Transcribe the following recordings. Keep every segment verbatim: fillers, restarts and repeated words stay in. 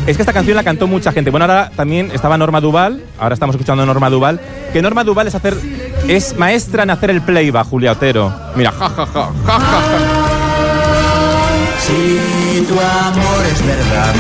Es que esta canción la cantó mucha gente. Bueno, ahora también estaba Norma Duval, ahora estamos escuchando a Norma Duval, que Norma Duval es hacer es maestra en hacer el playback, Julia Otero. Mira, ja, ja, ja, ja, ja, ja. Si tu amor es verdad,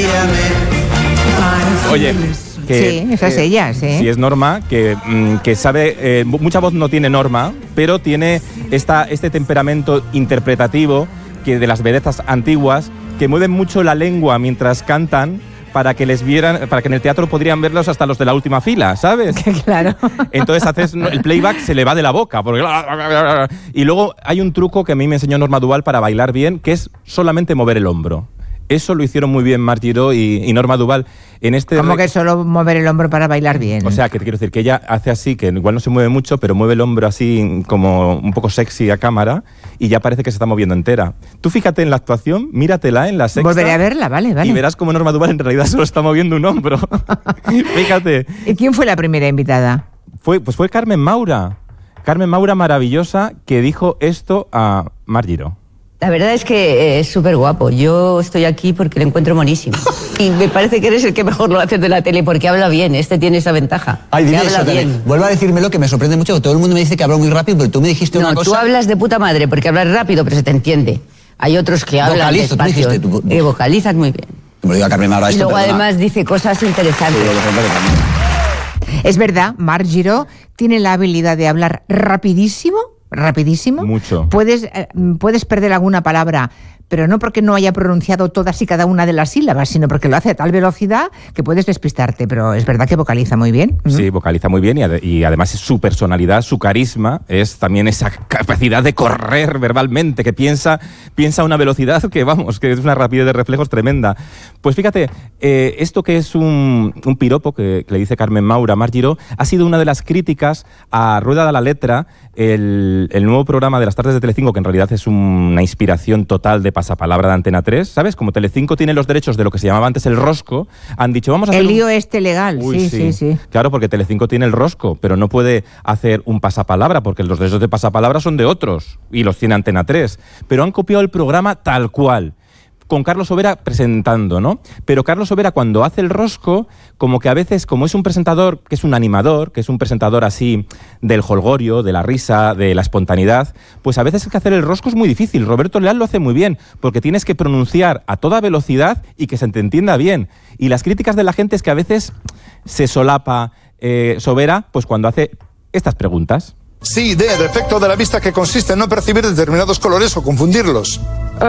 mírame. Oye, que, sí, esa es eh, ella, sí. Sí, es Norma, que, mm, que sabe, eh, mucha voz no tiene Norma, pero tiene esta, este temperamento interpretativo que de las vedetas antiguas, que mueven mucho la lengua mientras cantan, para que les vieran, para que en el teatro podrían verlos hasta los de la última fila, ¿sabes? Claro. Entonces haces, el playback se le va de la boca. Porque... Y luego hay un truco que a mí me enseñó Norma Duval para bailar bien, que es solamente mover el hombro. Eso lo hicieron muy bien Marc Giró y, y Norma Duval. En este ¿Cómo rec... que solo mover el hombro para bailar bien? O sea, que te quiero decir que ella hace así, que igual no se mueve mucho, pero mueve el hombro así como un poco sexy a cámara y ya parece que se está moviendo entera. Tú fíjate en la actuación, míratela en la sexta. Volveré a verla, vale, vale. Y verás cómo Norma Duval en realidad solo está moviendo un hombro. Fíjate. ¿Y quién fue la primera invitada? Fue, pues fue Carmen Maura. Carmen Maura maravillosa, que dijo esto a Marc Giró. La verdad es que es súper guapo. Yo estoy aquí porque lo encuentro monísimo. Y me parece que eres el que mejor lo hace de la tele porque habla bien. Este tiene esa ventaja. Ay, dile habla eso también. bien. Vuelve a decírmelo, que me sorprende mucho, que todo el mundo me dice que hablo muy rápido, pero tú me dijiste No, una cosa... tú hablas de puta madre porque hablas rápido, pero se te entiende. Hay otros que hablan Vocalizo, tú despacio. dijiste, tú- Y vocalizas muy bien. Me lo diga Carmen Maura Y esto, luego perdona. además dice cosas interesantes. Sí, por ejemplo, que también. Es verdad, Marc Giró tiene la habilidad de hablar rapidísimo, rapidísimo. Mucho. Puedes, eh, puedes perder alguna palabra, pero no porque no haya pronunciado todas y cada una de las sílabas, sino porque lo hace a tal velocidad que puedes despistarte, pero es verdad que vocaliza muy bien. Sí, vocaliza muy bien y, ade- y además es su personalidad, su carisma, es también esa capacidad de correr verbalmente, que piensa, piensa a una velocidad que, vamos, que es una rapidez de reflejos tremenda. Pues fíjate, eh, esto que es un, un piropo que, que le dice Carmen Maura a Marc Giró, ha sido una de las críticas a Rueda de la Letra, el, el nuevo programa de las tardes de Telecinco, que en realidad es una inspiración total de pasapalabra de Antena tres, ¿sabes? Como Telecinco tiene los derechos de lo que se llamaba antes el rosco, han dicho, vamos a hacer El un- lío este legal, Uy, sí, sí, sí. Claro, porque Telecinco tiene el rosco, pero no puede hacer un pasapalabra, porque los derechos de pasapalabra son de otros, y los tiene Antena tres. Pero han copiado el programa tal cual, con Carlos Sobera presentando, ¿no? Pero Carlos Sobera, cuando hace el rosco, como que a veces, como es un presentador, que es un animador, que es un presentador así del jolgorio, de la risa, de la espontaneidad, pues a veces el que hacer el rosco es muy difícil. Roberto Leal lo hace muy bien, porque tienes que pronunciar a toda velocidad y que se te entienda bien. Y las críticas de la gente es que a veces se solapa eh, Sobera, pues cuando hace estas preguntas. Sí, D, defecto de la vista que consiste en no percibir determinados colores o confundirlos.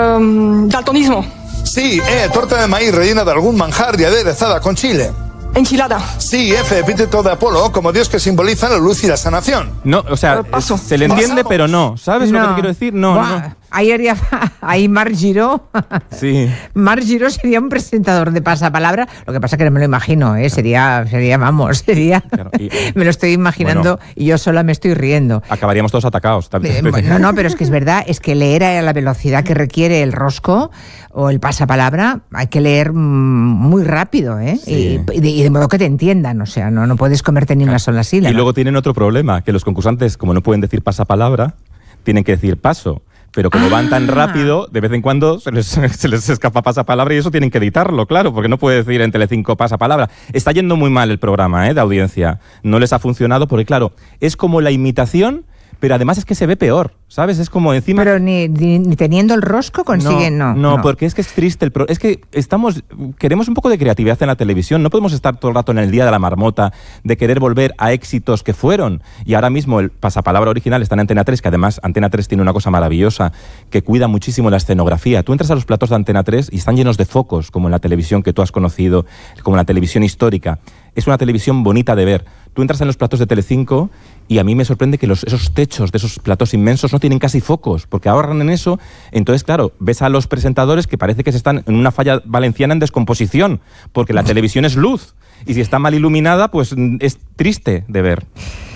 Um, daltonismo. Sí, E, torta de maíz rellena de algún manjar y aderezada con chile. Enchilada. Sí, F, epíteto de Apolo, como dios que simboliza la luz y la sanación. No, o sea, Eh, paso. se le entiende, Pasamos. pero no. ¿Sabes lo que te quiero decir? No, Buah, no. Ahí, haría, ahí Marc Giró. Sí. Marc Giró sería un presentador de pasapalabra. Lo que pasa es que no me lo imagino, ¿eh? Sería, sería, vamos, sería. Claro, y- me lo estoy imaginando Bueno. y yo sola me estoy riendo. Acabaríamos todos atacados. también. Eh, No, no, pero es que es verdad, es que leer a la velocidad que requiere el rosco o el pasapalabra, hay que leer mm, muy rápido, ¿eh? Sí. Y, y de, y de modo que te entiendan, o sea, no, no puedes comerte ni una sola sílaba. Y luego tienen otro problema, que los concursantes, como no pueden decir pasapalabra, tienen que decir paso. Pero como van tan Ah. rápido, de vez en cuando se les, se les escapa pasapalabra y eso tienen que editarlo, claro, porque no puede decir en Telecinco pasapalabra. Está yendo muy mal el programa, ¿eh?, de audiencia. No les ha funcionado porque, claro, es como la imitación, pero además es que se ve peor, ¿sabes? Es como encima... Pero ni, ni- ni teniendo el rosco consiguen, no. no, porque es que es triste. El pro- es que estamos queremos un poco de creatividad en la televisión. No podemos estar todo el rato en el día de la marmota, de querer volver a éxitos que fueron. Y ahora mismo el pasapalabra original está en Antena tres, que además Antena tres tiene una cosa maravillosa, que cuida muchísimo la escenografía. Tú entras a los platos de Antena tres y están llenos de focos, como en la televisión que tú has conocido, como en la televisión histórica. Es una televisión bonita de ver. Tú entras en los platos de Telecinco y a mí me sorprende que los, esos techos de esos platos inmensos no tienen casi focos, porque ahorran en eso. Entonces, claro, ves a los presentadores que parece que se están en una falla valenciana en descomposición, porque la televisión es luz. Y si está mal iluminada, pues es triste de ver.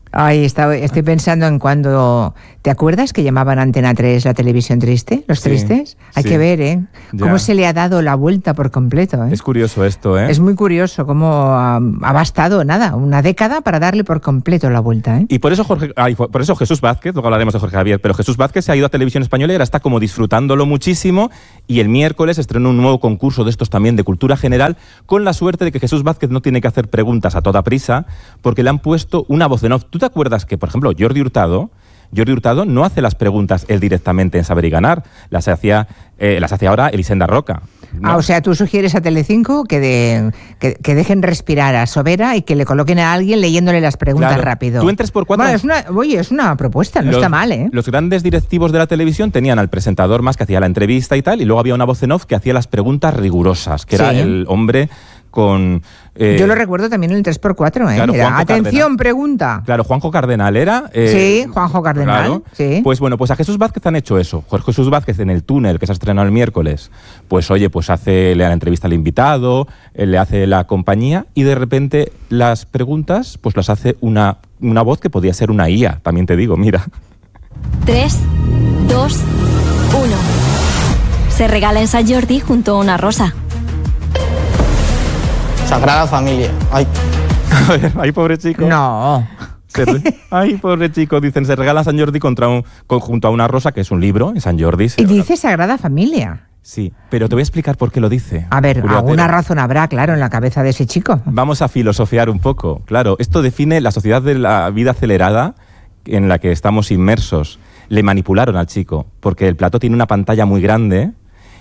Ay, está, estoy pensando en cuando... ¿Te acuerdas que llamaban Antena tres la televisión triste? ¿Los Sí, tristes? Hay sí. que ver, ¿eh? Cómo Ya. se le ha dado la vuelta por completo, ¿eh? Es curioso esto, ¿eh? Es muy curioso cómo ha, ha bastado, nada, una década para darle por completo la vuelta, ¿eh? Y por eso, Jorge, ay, por eso Jesús Vázquez, luego hablaremos de Jorge Javier, pero Jesús Vázquez se ha ido a Televisión Española y ahora está como disfrutándolo muchísimo, y el miércoles estrenó un nuevo concurso de estos también de cultura general, con la suerte de que Jesús Vázquez no tiene que hacer preguntas a toda prisa, porque le han puesto una voz en off. ¿Tú te acuerdas que, por ejemplo, Jordi Hurtado... Jordi Hurtado no hace las preguntas él directamente en Saber y Ganar, las hacía, eh, las hace ahora Elisenda Roca. ¿No? Ah, o sea, tú sugieres a Telecinco que, de, que, que dejen respirar a Sobera y que le coloquen a alguien leyéndole las preguntas Claro. rápido. Tú en tres por cuatro... Bueno, es una, oye, es una propuesta, no los, está mal, ¿eh? Los grandes directivos de la televisión tenían al presentador más que hacía la entrevista y tal, y luego había una voz en off que hacía las preguntas rigurosas, que Sí. era el hombre con... eh, Yo lo recuerdo también en el tres por cuatro, ¿eh? Claro, Era, Juanjo atención, Cardenal. pregunta. Claro, Juanjo Cardenal era... eh, Sí, Juanjo Cardenal, claro. sí. Pues bueno, pues a Jesús Vázquez han hecho eso. Jorge Jesús Vázquez en el túnel, que se ha estrenado el miércoles, pues oye, pues hace le da la entrevista al invitado, eh, le hace la compañía, y de repente las preguntas, pues las hace una, una voz que podía ser una I A, también te digo, mira. tres, dos, uno. Se regala en San Jordi junto a una rosa. Sagrada Familia. Ay, Ay, pobre chico. No. Se re- Ay, pobre chico, dicen, se regala San Jordi contra un, con- junto a una rosa, que es un libro, en San Jordi. se Y regala- dice Sagrada Familia. Sí, pero te voy a explicar por qué lo dice. A ver, Julia alguna Otero. razón habrá, claro, en la cabeza de ese chico. Vamos a filosofear un poco. Claro, esto define la sociedad de la vida acelerada en la que estamos inmersos. Le manipularon al chico, porque el plató tiene una pantalla muy grande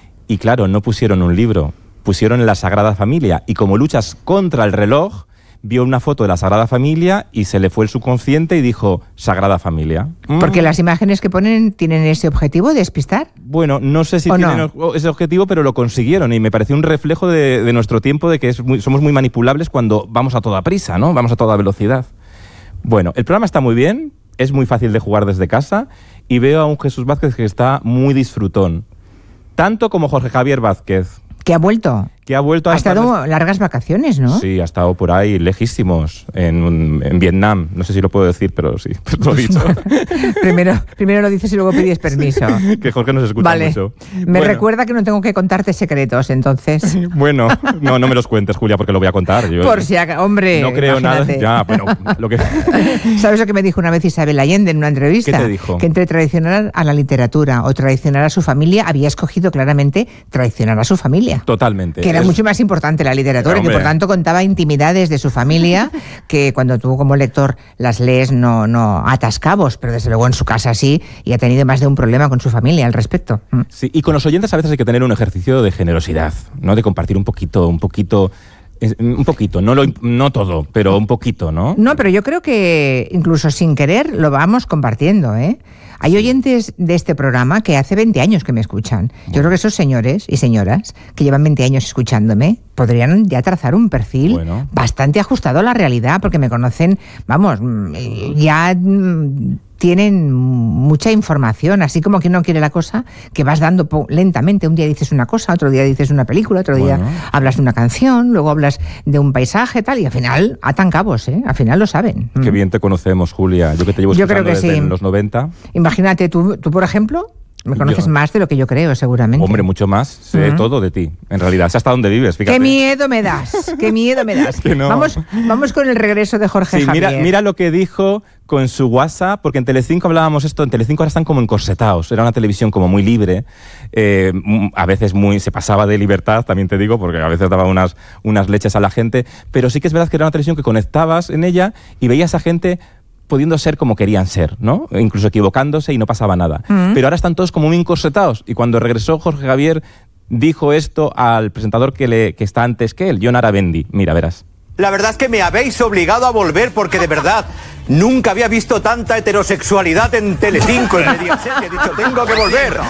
y claro, no pusieron un libro, pusieron la Sagrada Familia, y como luchas contra el reloj, vio una foto de la Sagrada Familia y se le fue el subconsciente y dijo Sagrada Familia. Mm. Porque las imágenes que ponen tienen ese objetivo de despistar. Bueno, no sé si ¿O tienen no? o- ese objetivo, pero lo consiguieron, y me pareció un reflejo de, de nuestro tiempo, de que es muy- somos muy manipulables cuando vamos a toda prisa, ¿no? Vamos a toda velocidad. Bueno, el programa está muy bien, es muy fácil de jugar desde casa, y veo a un Jesús Vázquez que está muy disfrutón. Tanto como Jorge Javier Vázquez, Que ha vuelto. que ha vuelto a Ha estar- estado largas vacaciones, ¿no? Sí, ha estado por ahí lejísimos, en, en Vietnam. No sé si lo puedo decir, pero sí, pues lo he dicho. primero, primero lo dices y luego pides permiso. Que Jorge nos escucha Vale. mucho. Me Bueno. recuerda que no tengo que contarte secretos, entonces. Bueno, no, no me los cuentes, Julia, porque lo voy a contar. Yo, Por si acaso, hombre. no creo imagínate. nada. Ya, bueno, lo que... ¿Sabes lo que me dijo una vez Isabel Allende en una entrevista? ¿Qué te dijo? Que entre traicionar a la literatura o traicionar a su familia, había escogido claramente traicionar a su familia. Totalmente. Que era Es- mucho más importante la literatura, Pero, y que por hombre. tanto contaba intimidades de su familia que cuando tú como lector las lees no, no atas cabos, pero desde luego en su casa sí, y ha tenido más de un problema con su familia al respecto. Mm. Sí, y con los oyentes a veces hay que tener un ejercicio de generosidad, ¿no? De compartir un poquito, un poquito, es- un poquito, no, lo, no todo, pero un poquito, ¿no? No, pero yo creo que incluso sin querer lo vamos compartiendo, ¿eh? Hay oyentes de este programa que hace veinte años que me escuchan. Yo creo que esos señores y señoras que llevan veinte años escuchándome podrían ya trazar un perfil Bueno. bastante ajustado a la realidad, porque me conocen, vamos, mm, eh, ya mm, tienen mucha información, así como que uno quiere la cosa, que vas dando po- lentamente. Un día dices una cosa, otro día dices una película, otro día Bueno. hablas de una canción, luego hablas de un paisaje, tal, y al final atan cabos, ¿eh? Al final lo saben. Qué Mm. bien te conocemos, Julia. Yo que te llevo Yo creo escuchando que desde sí. los noventa. Imagínate, tú, tú, por ejemplo, me conoces Yo- más de lo que yo creo, seguramente. Hombre, mucho más. Sé Ujú. todo de ti, en realidad. Sé hasta dónde vives, fíjate. ¡Qué miedo me das! ¡Qué miedo me das! Que no. vamos, vamos con el regreso de Jorge Sí, Javier. mira, mira lo que dijo con su WhatsApp, porque en Telecinco hablábamos esto, en Telecinco ahora están como encorsetados, era una televisión como muy libre, eh, m- a veces muy se pasaba de libertad, también te digo, porque a veces daba unas, unas leches a la gente, pero sí que es verdad que era una televisión que conectabas en ella y veías a gente pudiendo ser como querían ser, ¿no? E incluso equivocándose y no pasaba nada. Mm. Pero ahora están todos como muy encorsetados, y cuando regresó Jorge Javier dijo esto al presentador que, le, que está antes que él, Jon Arabendi. Mira, verás. La verdad es que me habéis obligado a volver porque de verdad nunca había visto tanta heterosexualidad en Telecinco, en Mediaset, y he dicho, tengo que volver.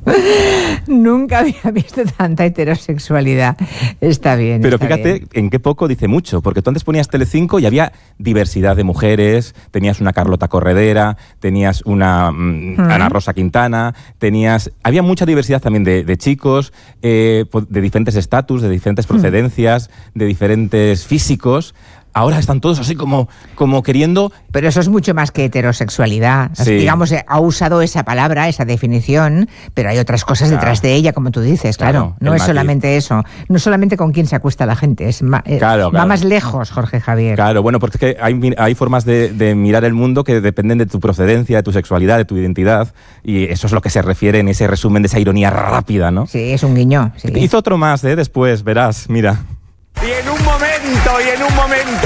Nunca había visto tanta heterosexualidad. Está bien. Pero está fíjate bien. en qué poco dice mucho, porque tú antes ponías Telecinco y había diversidad de mujeres, tenías una Carlota Corredera, tenías una mm, Mm. Ana Rosa Quintana, tenías... Había mucha diversidad también de, de chicos, eh, po- de diferentes estatus, de diferentes procedencias, de diferentes físicos. ahora están todos así como, como queriendo... Pero eso es mucho más que heterosexualidad. Sí. Digamos, ha usado esa palabra, esa definición, pero hay otras cosas Claro. detrás de ella, como tú dices, claro. Claro, no el es matiz. solamente eso. No es solamente con quién se acuesta la gente, es ma- eh, Claro, va claro. más lejos, Jorge Javier. Claro, bueno, porque es que hay, mi- hay formas de, de mirar el mundo que dependen de tu procedencia, de tu sexualidad, de tu identidad, y eso es lo que se refiere en ese resumen de esa ironía rápida, ¿no? Sí, es un guiño. Sí. Hizo otro más, ¿eh? Después, verás, mira. Y en un momento, y en un momento,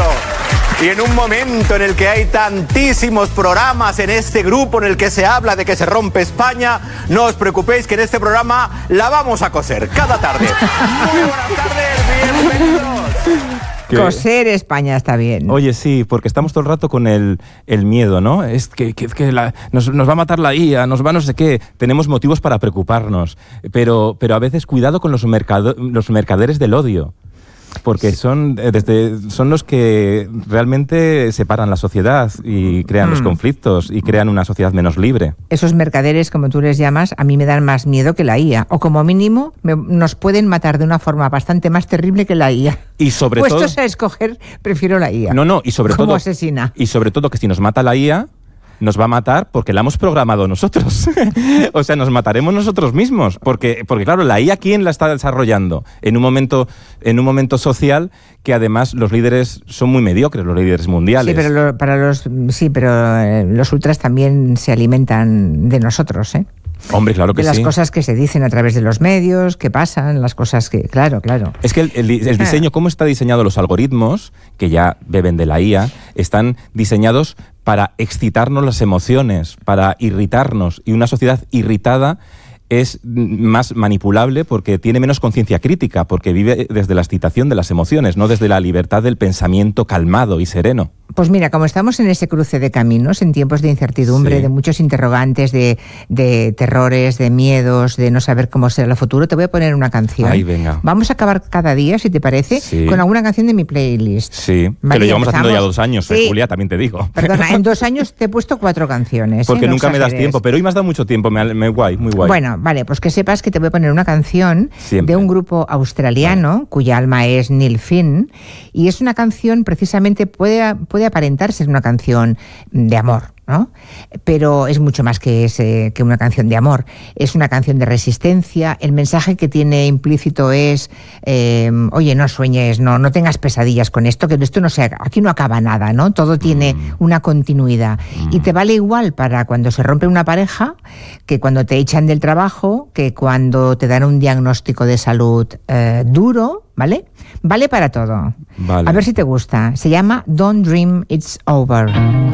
y en un momento en el que hay tantísimos programas en este grupo en el que se habla de que se rompe España, no os preocupéis que en este programa la vamos a coser cada tarde. Muy buenas tardes, bienvenidos. Que- Coser España está bien. Oye, sí, porque estamos todo el rato con el, el miedo, ¿no? Es que, que, que la- nos, nos va a matar la I A, nos va no sé qué. Tenemos motivos para preocuparnos, pero, pero a veces cuidado con los, mercado, los mercaderes del odio. Porque son, eh, desde, son los que realmente separan la sociedad y crean Mm. los conflictos y crean una sociedad menos libre. Esos mercaderes, como tú les llamas, a mí me dan más miedo que la I A. O como mínimo, me- nos pueden matar de una forma bastante más terrible que la I A. Y sobre Puestos todo... a escoger, prefiero la I A. No, no, y sobre Como todo... asesina. Y sobre todo que si nos mata la I A, nos va a matar porque la hemos programado nosotros. O sea, nos mataremos nosotros mismos. Porque, porque claro, la I A, ¿quién la está desarrollando? En un momento, en un momento social que además los líderes son muy mediocres, los líderes mundiales. Sí, pero, lo- para los, sí, pero eh, los ultras también se alimentan de nosotros, ¿eh? Hombre, claro que de las sí. cosas que se dicen a través de los medios, que pasan, las cosas que... Claro, claro. Es que el, el- el diseño, cómo está diseñado los algoritmos, que ya beben de la I A, están diseñados para excitarnos las emociones, para irritarnos. Y una sociedad irritada es mm, más manipulable porque tiene menos conciencia crítica, porque vive desde la excitación de las emociones, no desde la libertad del pensamiento calmado y sereno. Pues mira, como estamos en ese cruce de caminos, en tiempos de incertidumbre, Sí. de muchos interrogantes, de, de terrores, de miedos, de no saber cómo será el futuro, te voy a poner una canción. Ay, venga. Vamos a acabar cada día, si te parece, Sí. con alguna canción de mi playlist. Sí, Vale, que lo llevamos haciendo ya empezamos. dos años, eh, Sí. Julia, también te digo. Perdona, en dos años te he puesto cuatro canciones. Porque ¿eh? No nunca me das exageres. tiempo, pero hoy me has dado mucho tiempo, me, me guay, muy guay. Bueno, vale, pues que sepas que te voy a poner una canción Siempre. de un grupo australiano cuya alma es Neil Finn, y es una canción, precisamente, puede, puede aparentar ser una canción de amor, ¿no? Pero es mucho más que, ese, que una canción de amor. Es una canción de resistencia. El mensaje que tiene implícito es, eh, oye, no sueñes, no, no tengas pesadillas con esto, que esto no se, aquí no acaba nada, ¿no? Todo tiene una continuidad. Y te vale igual para cuando se rompe una pareja, que cuando te echan del trabajo, que cuando te dan un diagnóstico de salud eh, duro, ¿vale? Vale para todo. Vale. A ver si te gusta. Se llama Don't Dream It's Over.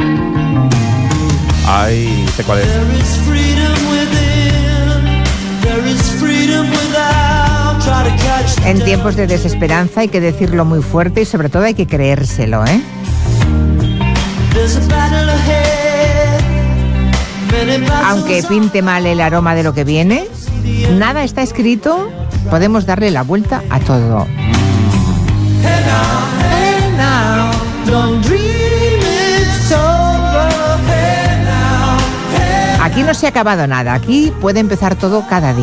Ay, sé cuál es. En tiempos de desesperanza hay que decirlo muy fuerte y sobre todo hay que creérselo, ¿eh? Aunque pinte mal el aroma de lo que viene, nada está escrito, podemos darle la vuelta a todo. Aquí no se ha acabado nada, aquí puede empezar todo cada día.